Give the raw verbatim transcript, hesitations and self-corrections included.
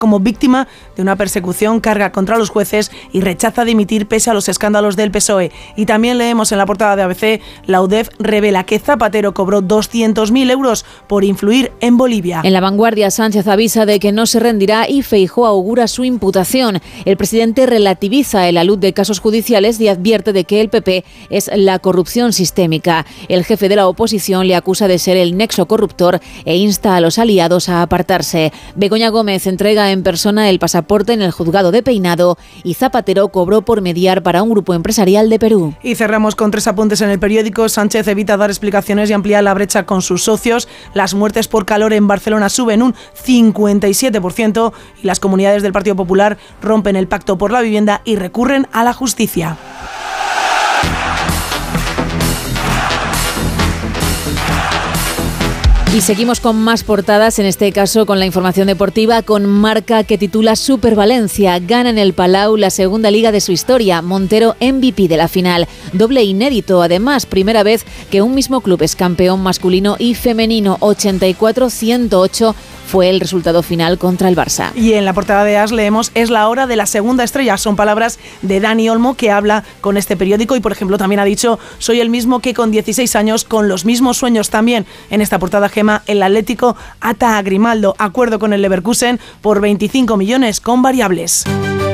como víctima de una persecución, carga contra los jueces y rechaza dimitir pese a los escándalos del P S O E. Y también leemos en la portada de A B C, la U D E F revela que Zapatero cobró doscientos mil euros por influir en Bolivia. En La Vanguardia, Sánchez avisa de que no se rendirá y Feijóo augura su imputación. El presidente relativiza el alud de casos judiciales y advierte de que el P P es la corrupción sistémica. El jefe de la oposición le acusa de ser el nexo corruptor e insta a los aliados a apartarse. Begoña Gómez entrega en persona el pasaporte en el juzgado de Peinado y Zapatero cobró por mediar para un grupo empresarial de Perú. Y cerramos con tres apuntes en el periódico. Sánchez evita dar explicaciones y ampliar la brecha con sus socios. Las muertes por calor en Barcelona suben un cincuenta y siete por ciento y las comunidades del Partido Popular rompen el pacto por la vivienda y recurren a la justicia. Y seguimos con más portadas, en este caso con la información deportiva, con Marca que titula Supervalencia. Gana en el Palau la segunda liga de su historia. Montero M V P de la final. Doble inédito, además, primera vez que un mismo club es campeón masculino y femenino. ochenta y cuatro a ciento ocho fue el resultado final contra el Barça. Y en la portada de As leemos: es la hora de la segunda estrella. Son palabras de Dani Olmo, que habla con este periódico y, por ejemplo, también ha dicho: soy el mismo que con dieciséis años, con los mismos sueños también. En esta portada, Gema, el Atlético ata a Grimaldo, acuerdo con el Leverkusen por veinticinco millones con variables.